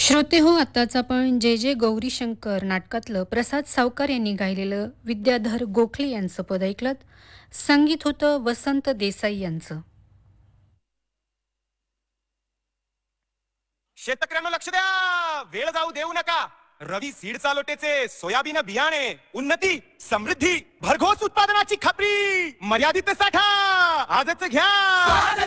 श्रोते हो, आत्ताच आपण जे जे गौरीशंकर नाटकातलं प्रसाद सावकार यांनी गायलेलं विद्याधर गोखले यांचं पद ऐकलं. संगीत होतं वसंत देसाई यांचं. शेतकऱ्यांना लक्ष द्या, वेळ जाऊ देऊ नका. रवी सीड चालोटेचे सोयाबीन बियाणे, उन्नती समृद्धी भरघोस उत्पादनाची खात्री, मर्यादित साठा आजच घ्या.